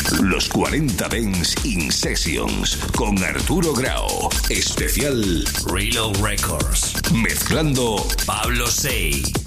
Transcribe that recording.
Los 40 Dance in Sessions con Arturo Grau. Especial Reload Records. Mezclando Pablo Sei.